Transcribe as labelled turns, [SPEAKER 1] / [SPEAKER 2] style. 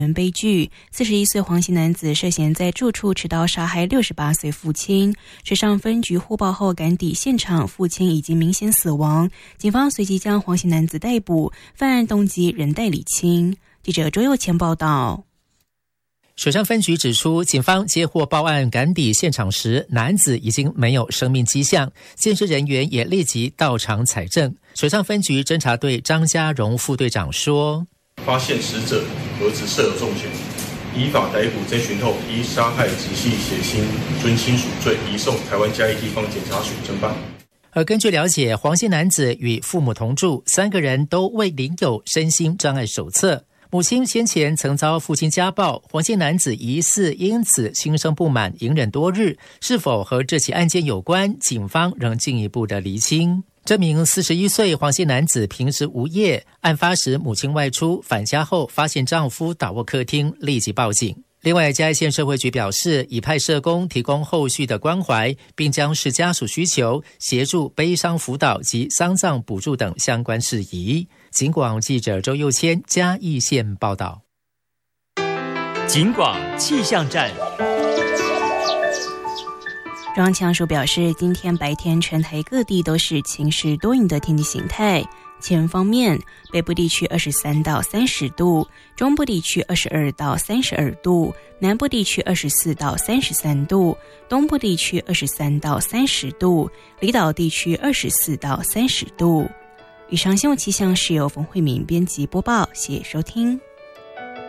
[SPEAKER 1] 悲剧，41岁黄姓男子涉嫌在住处持刀杀害68岁父亲，水上分局获报后赶抵现场，父亲已经明显死亡，警方随即将黄姓男子逮捕，犯案动机仍待厘清。记者周佑谦报道。
[SPEAKER 2] 水上分局指出，警方接获报案赶抵现场时，男子已经没有生命迹象，鉴识人员也立即到场采证。水上分局侦查队张家荣副队长说，
[SPEAKER 3] 发现死者儿子设有重嫌，依法逮捕侦讯后，依杀害直系血亲尊亲属罪移送台湾嘉义地方检察署侦办。
[SPEAKER 2] 而根据了解，黄姓男子与父母同住，3个人都未领有身心障碍手册。母亲先前曾遭父亲家暴，黄姓男子疑似因此心生不满，隐忍多日，是否和这起案件有关，警方仍进一步的厘清。这名41岁黄姓男子平时无业，案发时母亲外出返家后发现丈夫倒卧客厅，立即报警。另外，嘉义县社会局表示，已派社工提供后续的关怀，并将视家属需求协助悲伤辅导及丧葬补助等相关事宜。警广记者周佑谦嘉义县报道。
[SPEAKER 4] 警广气象站。
[SPEAKER 1] 中央气象署表示，今天白天全台各地都是晴时多云的天气形态。气温方面，北部地区23到30度，中部地区22到32度，南部地区24到33度，东部地区23到30度，离岛地区24到30度。以上新闻气象是由冯慧敏编辑播报，谢谢收听。